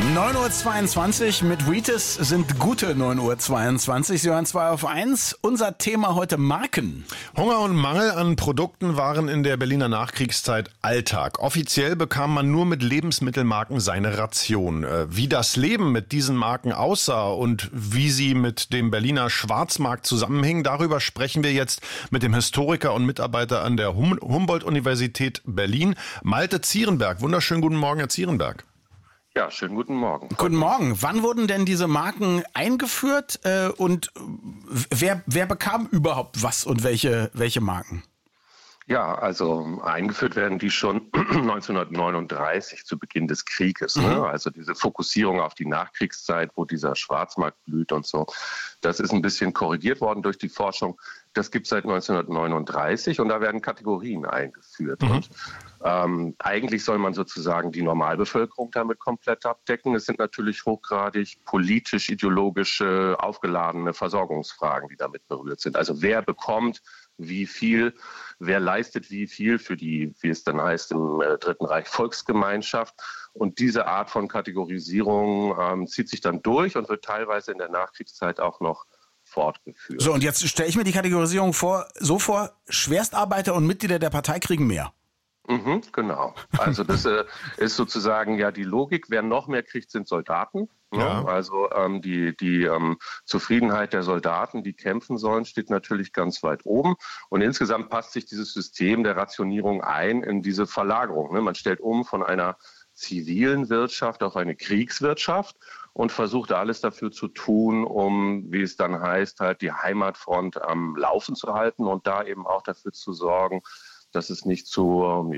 9:22 Uhr mit Wheaties sind gute 9:22 Uhr. Sie hören 2 auf 1. Unser Thema heute Marken. Hunger und Mangel an Produkten waren in der Berliner Nachkriegszeit Alltag. Offiziell bekam man nur mit Lebensmittelmarken seine Ration. Wie das Leben mit diesen Marken aussah und wie sie mit dem Berliner Schwarzmarkt zusammenhingen, darüber sprechen wir jetzt mit dem Historiker und Mitarbeiter an der Humboldt-Universität Berlin, Malte Zierenberg. Wunderschönen guten Morgen, Herr Zierenberg. Ja, schönen guten Morgen. Guten Morgen. Wann wurden denn diese Marken eingeführt und wer bekam überhaupt was und welche Marken? Ja, also eingeführt werden die schon 1939 zu Beginn des Krieges. Ne? Also diese Fokussierung auf die Nachkriegszeit, wo dieser Schwarzmarkt blüht und so, das ist ein bisschen korrigiert worden durch die Forschung. Das gibt es seit 1939 und da werden Kategorien eingeführt. Und eigentlich soll man sozusagen die Normalbevölkerung damit komplett abdecken. Es sind natürlich hochgradig politisch-ideologische, aufgeladene Versorgungsfragen, die damit berührt sind. Also wer bekommt wie viel, wer leistet wie viel für die, wie es dann heißt im Dritten Reich, Volksgemeinschaft. Und diese Art von Kategorisierung zieht sich dann durch und wird teilweise in der Nachkriegszeit auch noch fortgeführt. So, und jetzt stelle ich mir die Kategorisierung vor, Schwerstarbeiter und Mitglieder der Partei kriegen mehr. Genau. Also das ist sozusagen ja die Logik. Wer noch mehr kriegt, sind Soldaten. Ja. Also die Zufriedenheit der Soldaten, die kämpfen sollen, steht natürlich ganz weit oben. Und insgesamt passt sich dieses System der Rationierung ein in diese Verlagerung. Ne? Man stellt um von einer zivilen Wirtschaft auf eine Kriegswirtschaft und versucht alles dafür zu tun, um, wie es dann heißt, halt die Heimatfront am Laufen zu halten und da eben auch dafür zu sorgen, dass es nicht zu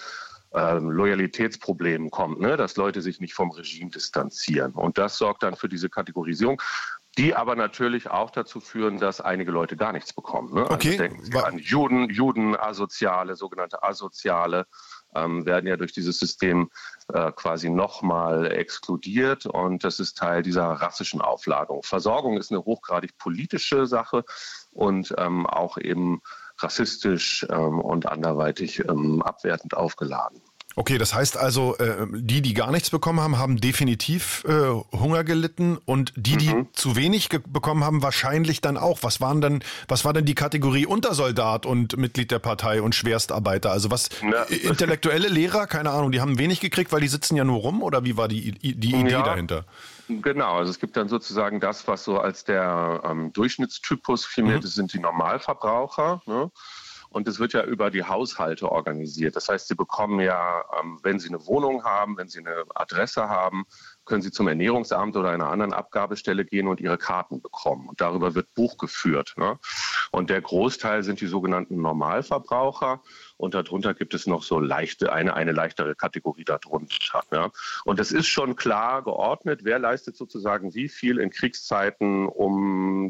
Loyalitätsproblemen kommt, ne? Dass Leute sich nicht vom Regime distanzieren. Und das sorgt dann für diese Kategorisierung, die aber natürlich auch dazu führen, dass einige Leute gar nichts bekommen. Ne? Okay. Also denken Sie an Juden, Asoziale, sogenannte Asoziale, werden ja durch dieses System quasi nochmal exkludiert und das ist Teil dieser rassischen Aufladung. Versorgung ist eine hochgradig politische Sache und auch eben rassistisch und anderweitig abwertend aufgeladen. Okay, das heißt also, die gar nichts bekommen haben, haben definitiv Hunger gelitten und die zu wenig bekommen haben, wahrscheinlich dann auch. Was war denn die Kategorie Untersoldat und Mitglied der Partei und Schwerstarbeiter? Also intellektuelle Lehrer, keine Ahnung, die haben wenig gekriegt, weil die sitzen ja nur rum oder wie war die Idee dahinter? Genau, also es gibt dann sozusagen das, was so als der Durchschnittstypus firmiert, das sind die Normalverbraucher, ne? Und es wird ja über die Haushalte organisiert. Das heißt, sie bekommen ja, wenn sie eine Wohnung haben, wenn sie eine Adresse haben, können sie zum Ernährungsamt oder einer anderen Abgabestelle gehen und ihre Karten bekommen. Und darüber wird Buch geführt. Ne? Und der Großteil sind die sogenannten Normalverbraucher. Und darunter gibt es noch so eine leichtere Kategorie darunter. Ja? Und es ist schon klar geordnet, wer leistet sozusagen wie viel in Kriegszeiten, um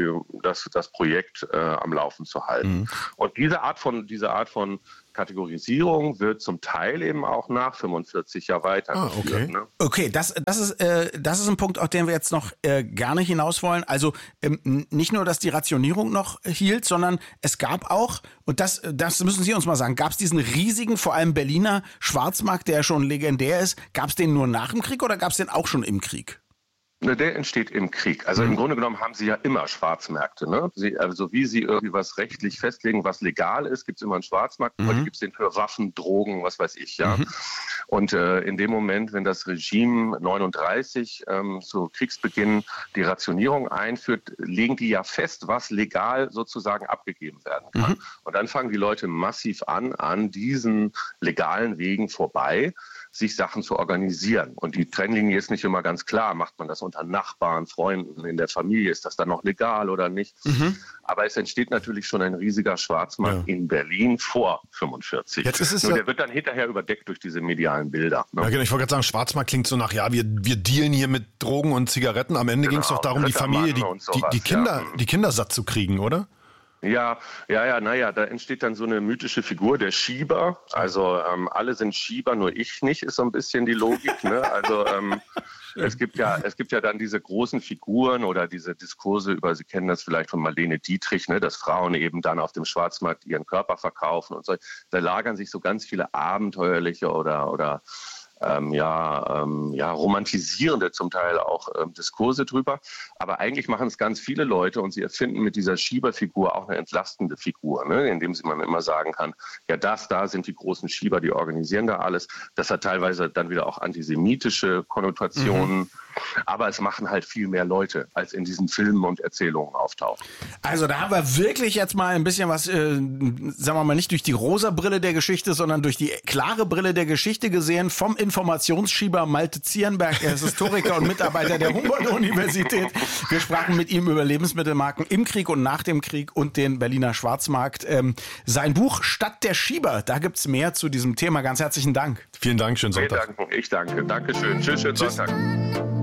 das Projekt am Laufen zu halten. Und diese Art von Kategorisierung wird zum Teil eben auch nach 45 ja weitergeführt. Okay, ne? Okay, das ist ein Punkt, auf den wir jetzt noch gerne hinaus wollen. Also nicht nur, dass die Rationierung noch hielt, sondern es gab auch, und das müssen Sie uns mal sagen, gab es diesen riesigen, vor allem Berliner Schwarzmarkt, der schon legendär ist, gab es den nur nach dem Krieg oder gab es den auch schon im Krieg? Der entsteht im Krieg. Also im Grunde genommen haben Sie ja immer Schwarzmärkte. Ne? Also wie Sie irgendwie was rechtlich festlegen, was legal ist, gibt es immer einen Schwarzmarkt. Heute gibt es den für Waffen, Drogen, was weiß ich. Ja. Und in dem Moment, wenn das Regime 39 zu Kriegsbeginn die Rationierung einführt, legen die ja fest, was legal sozusagen abgegeben werden kann. Und dann fangen die Leute massiv an diesen legalen Wegen vorbei, sich Sachen zu organisieren. Und die Trennlinie ist nicht immer ganz klar. Macht man das unter Nachbarn, Freunden, in der Familie? Ist das dann noch legal oder nicht? Aber es entsteht natürlich schon ein riesiger Schwarzmarkt in Berlin vor 45. Jetzt ist es Nur der wird dann hinterher überdeckt durch diese medialen Bilder. Ne? Ja, genau. Ich wollte gerade sagen, Schwarzmarkt klingt so nach, wir dealen hier mit Drogen und Zigaretten. Am Ende ging es doch darum, die Familie, die Kinder satt zu kriegen, oder? Ja, da entsteht dann so eine mythische Figur, der Schieber. Also alle sind Schieber, nur ich nicht, ist so ein bisschen die Logik. Ne? Also es gibt ja dann diese großen Figuren oder diese Diskurse Sie kennen das vielleicht von Marlene Dietrich, ne, dass Frauen eben dann auf dem Schwarzmarkt ihren Körper verkaufen und so. Da lagern sich so ganz viele abenteuerliche oder romantisierende zum Teil auch Diskurse drüber. Aber eigentlich machen es ganz viele Leute und sie erfinden mit dieser Schieberfigur auch eine entlastende Figur, ne? Indem man immer sagen kann, ja, da sind die großen Schieber, die organisieren da alles. Das hat teilweise dann wieder auch antisemitische Konnotationen. Aber es machen halt viel mehr Leute, als in diesen Filmen und Erzählungen auftauchen. Also da haben wir wirklich jetzt mal ein bisschen was, sagen wir mal, nicht durch die rosa Brille der Geschichte, sondern durch die klare Brille der Geschichte gesehen, vom Informationsschieber Malte Zierenberg. Er ist Historiker und Mitarbeiter der Humboldt-Universität. Wir sprachen mit ihm über Lebensmittelmarken im Krieg und nach dem Krieg und den Berliner Schwarzmarkt. Sein Buch Stadt der Schieber, da gibt's mehr zu diesem Thema. Ganz herzlichen Dank. Vielen Dank, schönen Sonntag. Ich danke. Dankeschön. Tschüss, schönen Sonntag.